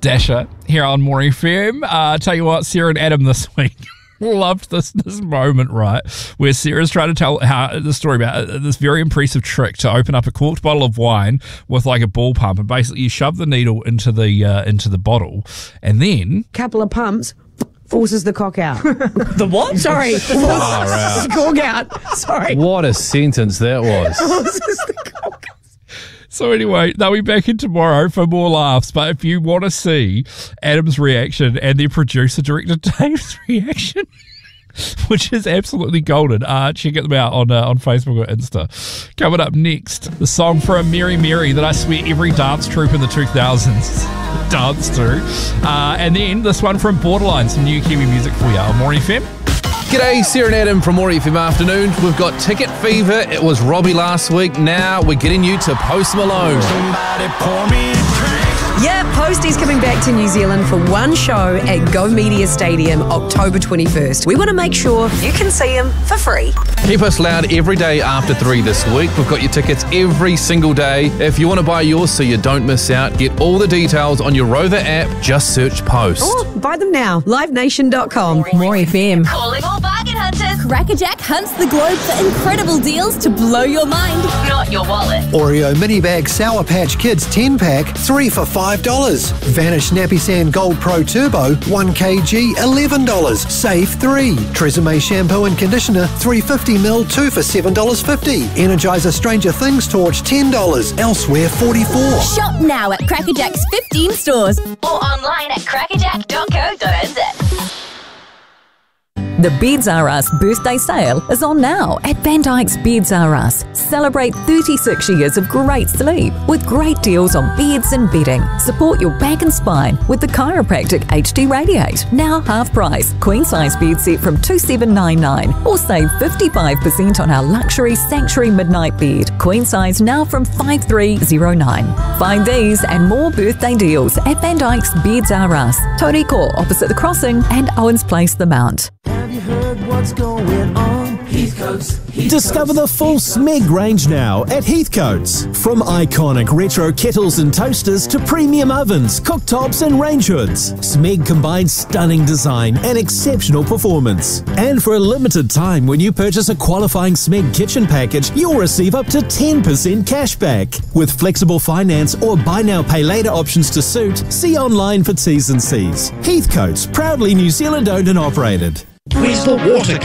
Dasher here on More FM. Tell you what, Sarah and Adam this week loved this moment, right, where Sarah's trying to tell the story about this very impressive trick to open up a corked bottle of wine with like a ball pump, and basically you shove the needle into the bottle, and then couple of pumps forces the cock out. The what? Sorry, forces the cork out. Sorry. What a sentence that was. Forces the cock out. So anyway, they'll be back in tomorrow for more laughs. But if you want to see Adam's reaction and their producer, director Dave's reaction, which is absolutely golden, check them out on Facebook or Insta. Coming up next, the song from Mary Mary that I swear every dance troupe in the 2000s danced to. And then this one from Borderline, some new Kiwi music for you on More FM. G'day, Sarah and Adam from More FM Afternoon. We've got Ticket Fever. It was Robbie last week. Now we're getting you to Post Malone. Somebody pour me a drink. Yeah, Posty's coming back to New Zealand for one show at Go Media Stadium, October 21st. We want to make sure you can see him for free. Keep us loud every day after 3 this week. We've got your tickets every single day. If you want to buy yours so you don't miss out, get all the details on your Rover app. Just search Post. Or buy them now. LiveNation.com. More FM. Calling all bargain hunters. Crackerjack hunts the globe for incredible deals to blow your mind. Not your wallet. Oreo Mini Bag Sour Patch Kids 10-pack, 3 for $5. Vanish Nappy Sand Gold Pro Turbo, 1 kg, $11. Save 3. Tresemme Shampoo and Conditioner, 350ml, 2 for $7.50. Energizer Stranger Things Torch, $10. Elsewhere, $44. Shop now at Crackerjack's 15 stores. Or online at crackerjack.co.nz. The Beds R Us birthday sale is on now at Van Dyke's Beds R Us. Celebrate 36 years of great sleep with great deals on beds and bedding. Support your back and spine with the Chiropractic HD Radiate. Now half price. Queen size bed set from $2,799 or save 55% on our luxury Sanctuary Midnight bed. Queen size now from $5,309. Find these and more birthday deals at Van Dyke's Beds R Us. Toriko opposite the crossing and Owens Place, the Mount. Have you heard what's going on? Heathcote's. Discover the full Smeg range now at Heathcote's. From iconic retro kettles and toasters to premium ovens, cooktops and range hoods, Smeg combines stunning design and exceptional performance. And for a limited time, when you purchase a qualifying Smeg kitchen package, you'll receive up to 10% cash back. With flexible finance or buy now pay later options to suit, see online for T's and C's. Heathcote's, proudly New Zealand owned and operated. Where's the water